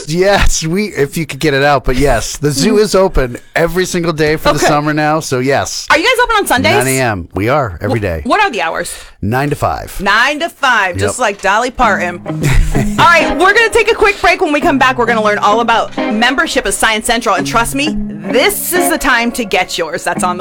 Yes, if you could get it out, but yes, the zoo is open every single day for the summer now. So yes. Are you guys open on Sundays? 9 a.m. We are every day. What are the hours? 9 to 5. 9 to 5, just like Dolly Parton. All right, we're going to take a quick break. When we come back, we're going to learn all about membership of Science Central. And trust me, this is the time to get yours. That's on the